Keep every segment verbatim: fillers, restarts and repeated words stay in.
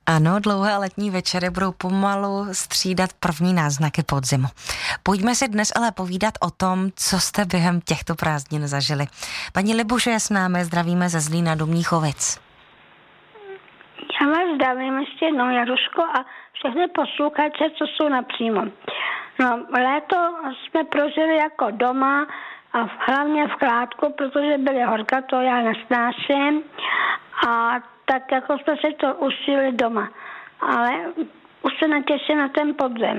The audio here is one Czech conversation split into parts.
Ano, dlouhé letní večery budou pomalu střídat první náznaky podzimu. Pojďme si dnes ale povídat o tom, co jste během těchto prázdnin zažili. Paní Libuše je s námi, zdravíme ze Zlína do Mníchovic. Já vás zdravím ještě jednou, Jaruško, a všechny posluchače, co jsou napřímo. No, léto jsme prožili jako doma a hlavně v chládku, protože byly horka, to já nesnáším. A tak jako jsme si to užili doma. Ale už se netěším na ten podzim.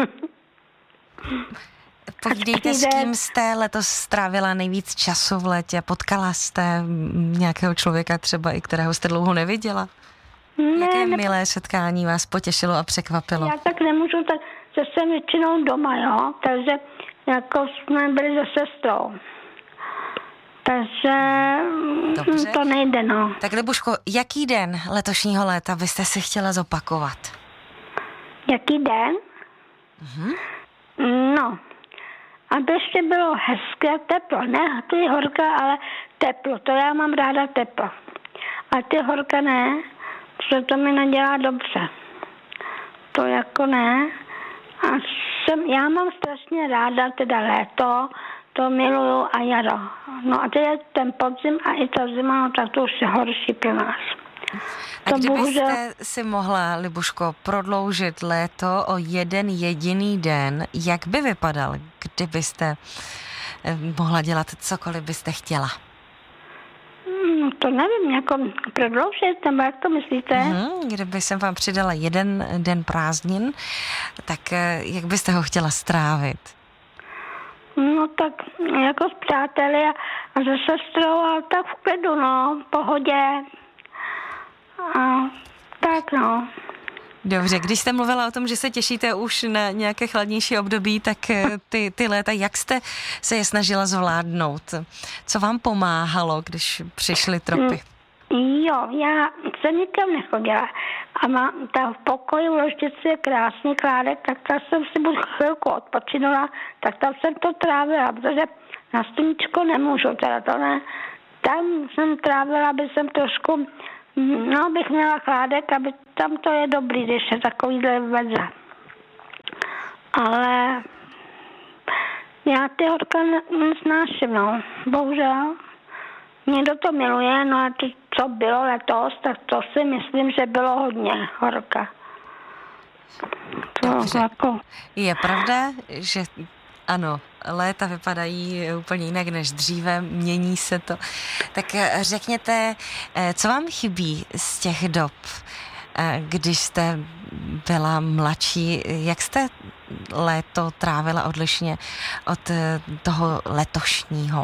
Povídejte, s kým jste letos strávila nejvíc času v létě? Potkala jste nějakého člověka třeba, i kterého jste dlouho neviděla? Ne, Jaké ne, milé setkání vás potěšilo a překvapilo? Já tak nemůžu, tak že jsem většinou doma, jo, takže jako jsme byli se sestrou. Takže Dobře. to nejde, no. Tak Libuško, jaký den letošního léta byste si chtěla zopakovat? Jaký den? Mhm. No, aby ještě bylo hezké teplo. Ne, ty horka, ale teplo. To já mám ráda teplo. A ty horka ne, protože to mi nedělá dobře. To jako ne. A jsem, já mám strašně ráda teda léto, to miluju a jaro. No a teď je ten podzim a i ta zima, no tak to už je horší pro nás. A to kdybyste bohužel... si mohla, Libuško, prodloužit léto o jeden jediný den, jak by vypadal, kdybyste mohla dělat cokoliv byste chtěla? No to nevím, jako prodloužit, nebo jak to myslíte? Mm, kdyby jsem vám přidala jeden den prázdnin, tak jak byste ho chtěla strávit? No tak jako s přáteli a, a se sestrou a tak v klidu, no, v pohodě. A tak, no. Dobře, když jste mluvila o tom, že se těšíte už na nějaké chladnější období, tak ty, ty léta, jak jste se je snažila zvládnout? Co vám pomáhalo, když přišly tropy? Jo, já jsem nikam nechodila. A mám tam v pokoji v loždici je krásný kládek, tak tam jsem si buď chvilku odpočinula, tak tam jsem to trávila, protože na sluníčko nemůžu, teda to ne. Tam jsem trávila, aby jsem trošku, no, bych měla kládek, aby tam to je dobrý, když je takovýhle vedle. Ale já ty horka nesnáším, no, bohužel. Někdo to miluje, no a to, co bylo letos, tak to si myslím, že bylo hodně horka. To jako... Je pravda, že ano, léta vypadají úplně jinak než dříve, mění se to. Tak řekněte, co vám chybí z těch dob, když jste byla mladší, jak jste léto trávila odlišně od toho letošního?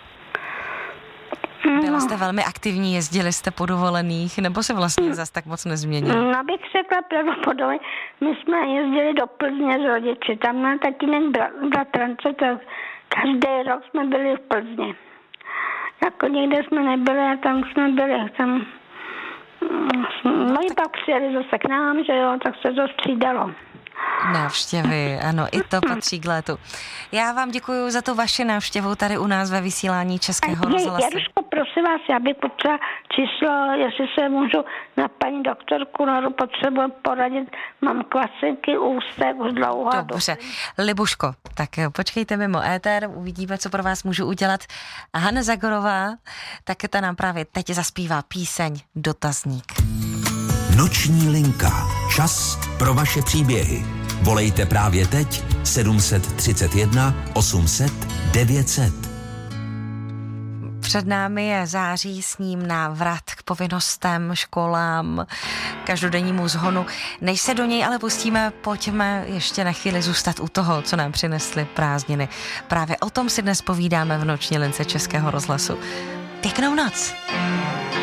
Byla jste velmi aktivní, jezdili jste po dovolených, nebo se vlastně zas tak moc nezměnilo? No, bych řekla pravděpodobně, my jsme jezdili do Plzně s rodiči, tam na tatínek bratrance, tak každý rok jsme byli v Plzni. Jako někde jsme nebyli a tam jsme byli, tam, no i pak přijeli zase k nám, že jo, tak se to střídalo. Návštěvy, ano, i to patří k létu. Já vám děkuji za tu vaši návštěvu tady u nás ve vysílání Českého rozhlasu. Jaruško, prosím vás, já bych potřeba číslo, jestli se můžu na paní doktorku Noru potřebuji poradit, mám kvasinky, ústek už dlouho. Dobře, Libuško, tak počkejte mimo éter, uvidíme, co pro vás můžu udělat. A Hana Zagorová, tak ta nám právě teď zaspívá píseň Dotazník. Noční linka. Čas pro vaše příběhy. Volejte právě teď sedm tři jedna osm set devět set. Před námi je září, s ním návrat k povinnostem, školám, každodennímu zhonu. Než se do něj ale pustíme, pojďme ještě na chvíli zůstat u toho, co nám přinesly prázdniny. Právě o tom si dnes povídáme v noční lince Českého rozhlasu. Pěknou noc.